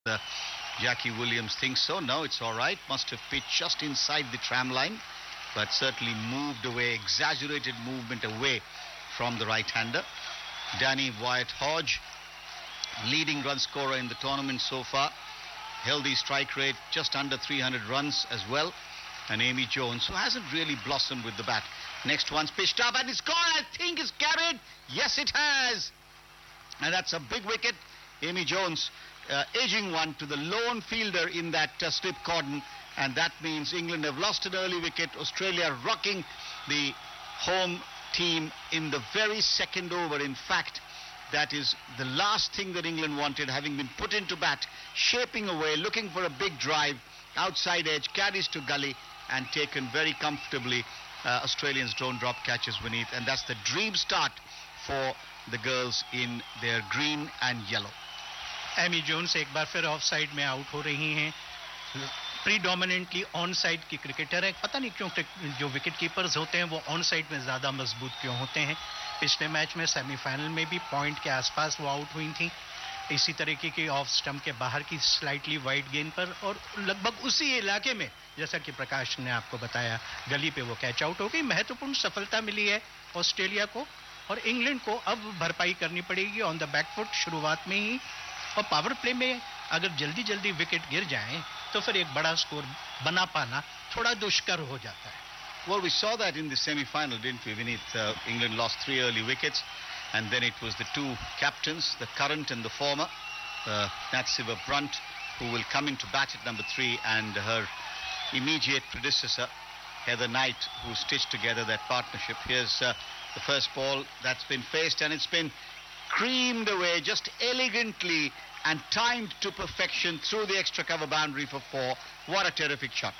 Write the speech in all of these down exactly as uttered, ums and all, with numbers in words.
Uh, Jackie Williams thinks so. No, it's all right. Must have pitched just inside the tram line, but certainly moved away, exaggerated movement away from the right-hander. Danny Wyatt Hodge, leading run scorer in the tournament so far. Healthy strike rate, just under three hundred runs as well. And Amy Jones, who hasn't really blossomed with the bat. Next one's pitched up and it's gone. I think it's carried. Yes, it has. And that's a big wicket. Amy Jones uh, edging one to the lone fielder in that uh, slip cordon. And that means England have lost an early wicket. Australia rocking the home team in the very second over. In fact, that is the last thing that England wanted, having been put into bat, shaping away, looking for a big drive, outside edge, carries to gully, and taken very comfortably. Uh, Australians don't drop catches beneath, and that's the dream start for the girls in their green and yellow. Amy Jones एक बार फिर of side में out हो रही हैं. Predominantly on side की cricketer है. पता नहीं क्यों जो विकेट कीपर्स होते हैं वो ऑन साइड में ज्यादा मजबूत क्यों होते हैं. पिछले मैच में सेमीफाइनल में भी पॉइंट के आसपास वो आउट हुई थी, इसी तरीके की ऑफ स्टंप के बाहर की स्लाइटली वाइड गेंद पर, और लगभग उसी इलाके में जैसा कि प्रकाश ने आपको बताया गली पे वो कैच आउट हो गई. महत्वपूर्ण सफलता मिली है ऑस्ट्रेलिया को, और इंग्लैंड को अब भरपाई करनी पड़ेगी ऑन द बैकफुट शुरुआत में ही. और पावर प्ले में अगर जल्दी जल्दी विकेट गिर जाएं तो फिर एक बड़ा स्कोर बना पाना थोड़ा दुष्कर हो जाता है. Well, we saw that in the semi-final, didn't we? Beneath uh, England lost three early wickets, and then it was the two captains, the current and the former, uh, Nat Siva Brunt, who will come into bat at number three, and her immediate predecessor, Heather Knight, who stitched together that partnership. Here's uh, the first ball that's been faced, and it's been creamed away just elegantly and timed to perfection through the extra cover boundary for four. What a terrific shot.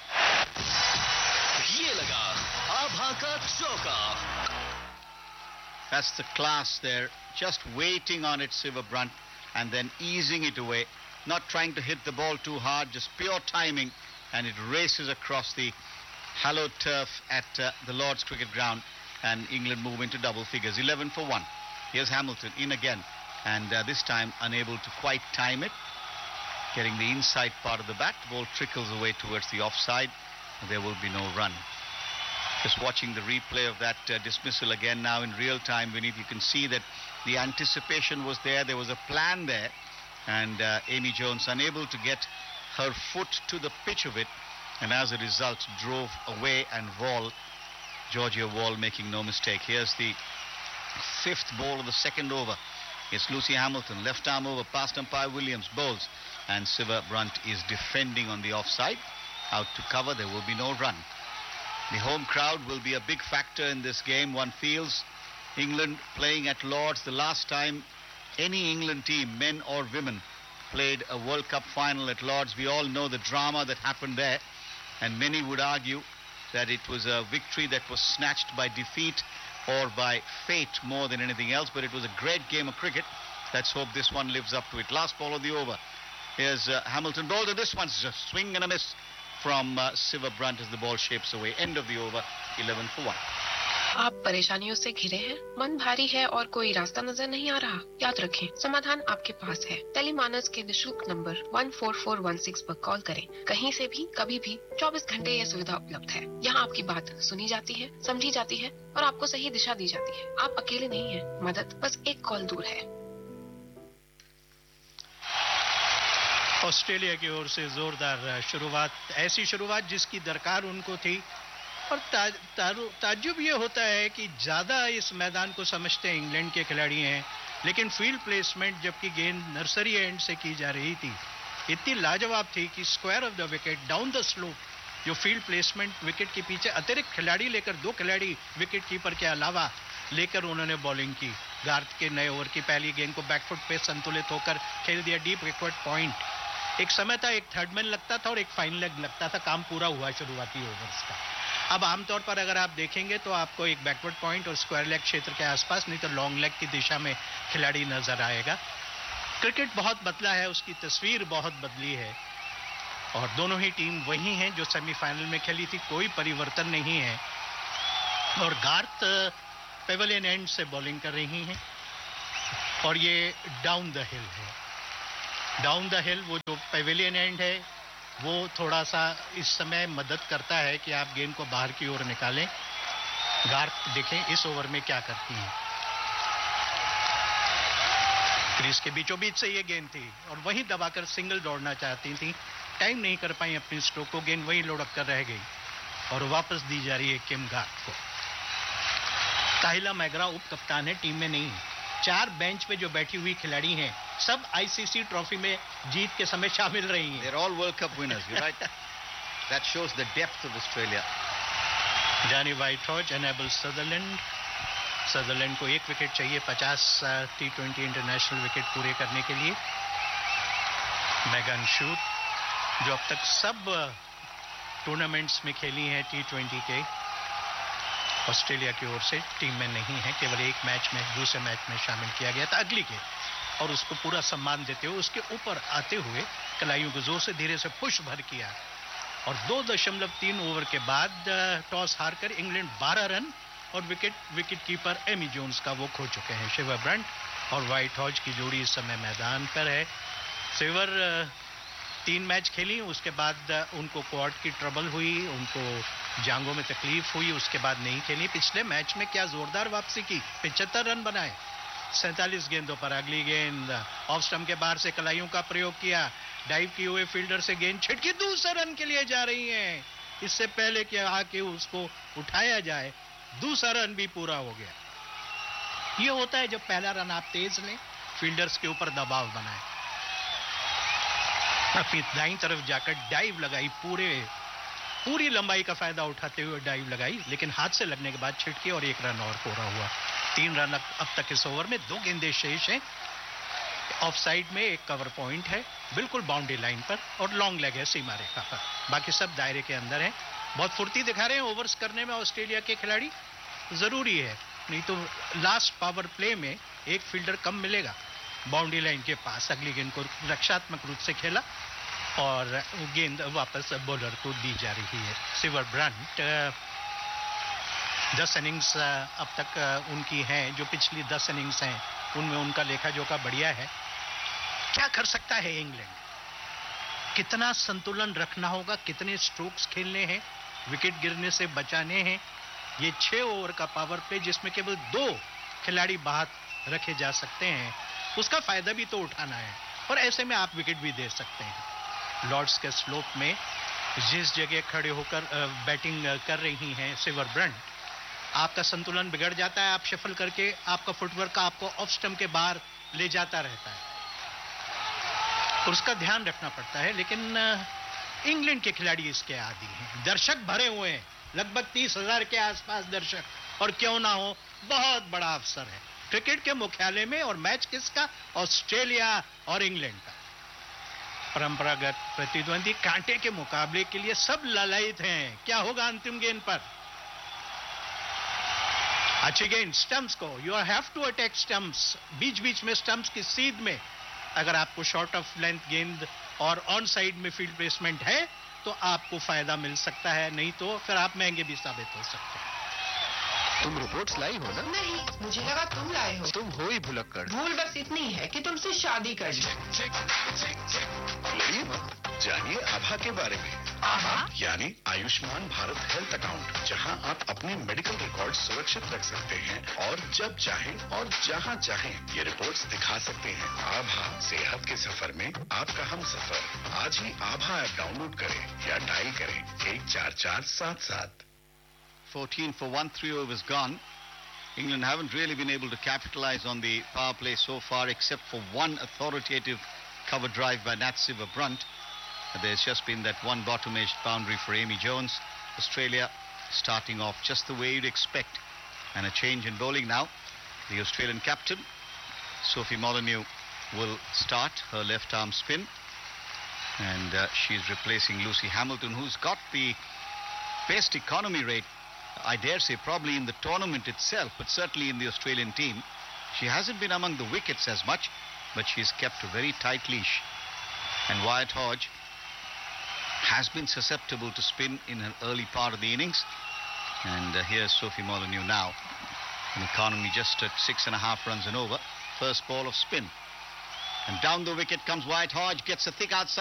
ये लगा आभा का चौका. That's the class there, just waiting on it, Siva Brunt, and then easing it away, not trying to hit the ball too hard, just pure timing, and it races across the hallowed turf at uh, the Lord's Cricket Ground, and England move into double figures, eleven for one. Here's Hamilton in again, and uh, this time unable to quite time it, getting the inside part of the bat. The ball trickles away towards the offside. There will be no run. Just watching the replay of that uh, dismissal again now in real time, Vineet, you can see that the anticipation was there. There was a plan there, and uh, Amy Jones unable to get her foot to the pitch of it, and as a result drove away, and Wall, Georgia Wall, making no mistake. Here's the fifth ball of the second over. It's Lucy Hamilton, left arm over, past umpire Williams, bowls, and Siva Brunt is defending on the offside. Out to cover, there will be no run. The home crowd will be a big factor in this game, one feels. England playing at Lord's, the last time any England team, men or women, played a World Cup final at Lord's. We all know the drama that happened there, and many would argue that it was a victory that was snatched by defeat or by fate more than anything else, but it was a great game of cricket. Let's hope this one lives up to it. Last ball of the over. Here's uh, Hamilton bowled, and this one's a swing and a miss from uh, Siva Brunt as the ball shapes away. End of the over, eleven for one. आप परेशानियों से घिरे हैं, मन भारी है और कोई रास्ता नजर नहीं आ रहा? याद रखें, समाधान आपके पास है. टेलीमानस के निशुल्क number one four four one six पर कॉल करें. कहीं से भी, कभी भी, चौबीस घंटे यह सुविधा उपलब्ध है. यहाँ आपकी बात सुनी जाती है, समझी जाती है और आपको सही दिशा दी जाती है. आप अकेले नहीं हैं, मदद बस एक कॉल दूर है. ऑस्ट्रेलिया की ओर से जोरदार शुरुआत, ऐसी शुरुआत जिसकी दरकार उनको थी. और ता, ताज्जुब ये होता है कि ज्यादा इस मैदान को समझते हैं इंग्लैंड के खिलाड़ी हैं, लेकिन फील्ड प्लेसमेंट जबकि गेंद नर्सरी एंड से की जा रही थी, इतनी लाजवाब थी कि square of the wicket, down the slope, जो फील्ड प्लेसमेंट विकेट के पीछे अतिरिक्त खिलाड़ी लेकर, दो खिलाड़ी विकेट कीपर के अलावा लेकर उन्होंने बॉलिंग की. गार्थ के नए ओवर की पहली गेंद को बैकफुट पे संतुलित होकर खेल दिया डीप विकेट पॉइंट. एक समय था एक थर्ड मैन लगता था और एक फाइन लेग लगता था. काम पूरा हुआ शुरुआती ओवर्स का. अब आमतौर पर अगर आप देखेंगे तो आपको एक बैकवर्ड पॉइंट और स्क्वायर लेग क्षेत्र के आसपास, नहीं तो लॉन्ग लेग की दिशा में खिलाड़ी नजर आएगा. क्रिकेट बहुत बदला है, उसकी तस्वीर बहुत बदली है, और दोनों ही टीम वही हैं जो सेमीफाइनल में खेली थी. कोई परिवर्तन नहीं है, और गार्थ पेवेलियन एंड से बॉलिंग कर रही हैं, और ये डाउन द हिल है. डाउन द हिल वो जो पेविलियन एंड है वो थोड़ा सा इस समय मदद करता है कि आप गेंद को बाहर की ओर निकालें. गार्थ देखें इस ओवर में क्या करती हैं. क्रीज के बीचों बीच से ये गेंद थी और वहीं दबाकर सिंगल दौड़ना चाहती थी. टाइम नहीं कर पाई अपनी स्ट्रोक को. गेंद वहीं लुढ़क कर रह गई और वापस दी जा रही है किम गार्थ को. काहिला मैगरा उप कप्तान है, टीम में नहीं. चार बेंच पे जो बैठी हुई खिलाड़ी हैं सब आईसीसी ट्रॉफी में जीत के समय शामिल रही हैं. They're all World Cup winners, you're right. That shows the depth of Australia. Danny Whitehorse enables Sutherland. Sutherland को एक विकेट चाहिए पचास टी ट्वेंटी इंटरनेशनल विकेट पूरे करने के लिए. मेगन शूट जो अब तक सब टूर्नामेंट्स में खेली हैं टी ट्वेंटी के, ऑस्ट्रेलिया की ओर से टीम में नहीं है. केवल एक मैच में, दूसरे मैच में शामिल किया गया था अगली के, और उसको पूरा सम्मान देते हुए उसके ऊपर आते हुए कलाइयों को जोर से धीरे से पुश भर किया. और दो दशमलव तीन ओवर के बाद टॉस हारकर इंग्लैंड बारह रन और wicket wicket keeper Amy Jones का वो खो चुके हैं. शिवर ब्रंट और व्हाइट हॉज की जोड़ी इस समय मैदान पर है. शिवर तीन मैच खेली, उसके बाद उनको क्वाड की ट्रबल हुई, उनको जांघों में तकलीफ हुई, उसके बाद नहीं खेली. पिछले मैच में क्या जोरदार वापसी की, पचहत्तर रन बनाए सैंतालीस गेंदों पर. अगली गेंद ऑफ स्टंप के बाहर से कलाइयों का प्रयोग किया, डाइव किए हुए फील्डर से गेंद छिटकी दूसरे रन के लिए जा रही है. इससे पहले कि आके उसको उठाया जाए दूसरा रन भी पूरा हो गया. ये होता है जब पहला रन आप तेज लें, फील्डर्स के ऊपर दबाव बनाए. अपनी दाईं तरफ जाकर डाइव लगाई, पूरे पूरी लंबाई का फायदा उठाते हुए डाइव लगाई, लेकिन हाथ से लगने के बाद छिटके और एक रन और पूरा हुआ. तीन रन अब तक इस ओवर में. दो गेंदें शेष हैं. ऑफ साइड में एक कवर पॉइंट है बिल्कुल बाउंड्री लाइन पर और लॉन्ग लेग है सीमा रेखा पर. बाकी सब दायरे के अंदर है. बहुत फुर्ती दिखा रहे हैं ओवर्स करने में ऑस्ट्रेलिया के खिलाड़ी. जरूरी है, नहीं तो लास्ट पावर प्ले में एक फील्डर कम मिलेगा बाउंड्री लाइन के पास. अगली गेंद को रक्षात्मक रूप से खेला और गेंद वापस बॉलर को दी जा रही है. शिवर ब्रंट दस इनिंग्स अब तक उनकी हैं, जो पिछली दस इनिंग्स हैं उनमें उनका लेखा जोखा बढ़िया है. क्या कर सकता है इंग्लैंड, कितना संतुलन रखना होगा, कितने स्ट्रोक्स खेलने हैं, विकेट गिरने से बचाने हैं. ये छह ओवर का पावर प्ले जिसमें केवल दो खिलाड़ी बाहर रखे जा सकते हैं, उसका फायदा भी तो उठाना है और ऐसे में आप विकेट भी दे सकते हैं. लॉर्ड्स के स्लोप में जिस जगह खड़े होकर बैटिंग कर रही हैं शिवर ब्रंट, आपका संतुलन बिगड़ जाता है. आप शफल करके आपका फुटवर्क आपको ऑफ स्टंप के बाहर ले जाता रहता है, उसका ध्यान रखना पड़ता है. लेकिन इंग्लैंड के खिलाड़ी इसके आदी हैं. दर्शक भरे हुए हैं, लगभग तीस हजार के आसपास दर्शक, और क्यों ना हो, बहुत बड़ा अवसर है क्रिकेट के मुख्यालय में. और मैच किसका? ऑस्ट्रेलिया और इंग्लैंड का. परंपरागत प्रतिद्वंदी कांटे के मुकाबले के लिए सब ललायित हैं. क्या होगा अंतिम गेंद पर? अच्छी गेंद स्टंप्स को, you have to attack stumps. बीच बीच में स्टंप्स की सीध में अगर आपको शॉर्ट ऑफ लेंथ गेंद और ऑन साइड में फील्ड प्लेसमेंट है तो आपको फायदा मिल सकता है, नहीं तो फिर आप महंगे भी साबित हो सकते हैं. तुम रिपोर्ट्स लाई हो ना? नहीं, मुझे लगा तुम लाए हो. तुम हो ही भुलक्कड़. भूल बस इतनी है कि तुमसे शादी कर ली. लड़िए मत, जानिए आभा के बारे में. आभा यानी आयुष्मान भारत हेल्थ अकाउंट, जहां आप अपने मेडिकल रिकॉर्ड सुरक्षित रख सकते हैं और जब चाहें और जहां चाहें ये रिपोर्ट्स दिखा सकते हैं. आभा सेहत के सफर में आपका हम सफर. आज ही आभा ऐप डाउनलोड करें या डायल करें एक चार चार सात सात. fourteen for one, three overs gone. England haven't really been able to capitalize on the power play so far, except for one authoritative cover drive by Nat Siver Brunt. There's just been that one bottom-edged boundary for Amy Jones. Australia starting off just the way you'd expect. And a change in bowling now. The Australian captain, Sophie Molyneux, will start her left-arm spin. And uh, she's replacing Lucy Hamilton, who's got the best economy rate, I dare say, probably in the tournament itself, but certainly in the Australian team. She hasn't been among the wickets as much, but she's kept a very tight leash. And Wyatt Hodge has been susceptible to spin in an early part of the innings. And uh, here's Sophie Molyneux now. An economy just at six and a half runs and over. First ball of spin. And down the wicket comes White. Hodge gets a thick outside.